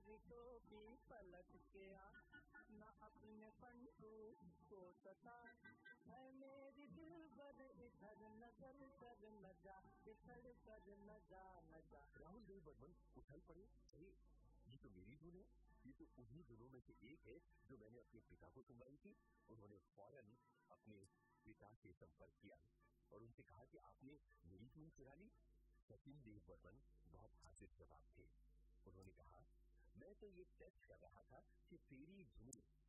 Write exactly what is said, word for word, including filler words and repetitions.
मेरी टोपी पलट के आ, न अपने पंटू को सता है मेरी दिलबर इधर नजर कर न जा, बिछड़ कर न जा न जा। राहुल देव बर्मन उछल पड़े। अरे ये तो मेरी धुन है, ये तो उन्हीं धुनों में से एक है जो मैंने अपने पिता को सुनवाई थी। उन्होंने फौरन अपने पिता से संपर्क किया और उनसे कहा कि आपने मेरी धुन चुरा ली। सचिन देव बर्मन बहुत हासिल जवाब थे। उन्होंने कहा, मैं तो ये टेस्ट कर रहा था कि तेरी धुन